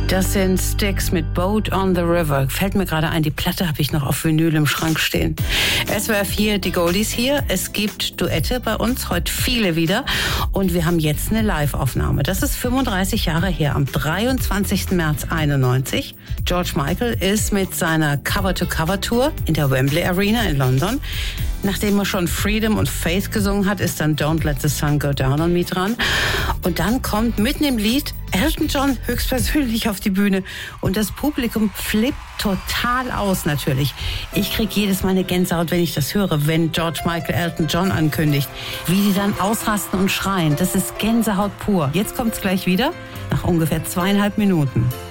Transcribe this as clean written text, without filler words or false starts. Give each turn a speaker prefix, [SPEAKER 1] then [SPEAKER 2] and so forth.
[SPEAKER 1] Das sind Styx mit Boat on the River. Fällt mir gerade ein, die Platte habe ich noch auf Vinyl im Schrank stehen. SWR 4, die Goldies hier. Es gibt Duette bei uns, heute viele wieder. Und wir haben jetzt eine Live-Aufnahme. Das ist 35 Jahre her, am 23. März 91. George Michael ist mit seiner Cover-to-Cover-Tour in der Wembley Arena in London. Nachdem er schon Freedom und Faith gesungen hat, ist dann Don't Let the Sun Go Down on Me dran. Und dann kommt mitten im Lied Elton John höchstpersönlich auf die Bühne. Und das Publikum flippt total aus natürlich. Ich kriege jedes Mal eine Gänsehaut, wenn ich das höre, wenn George Michael Elton John ankündigt. Wie die dann ausrasten und schreien. Das ist Gänsehaut pur. Jetzt kommt's gleich wieder, nach ungefähr 2,5 Minuten.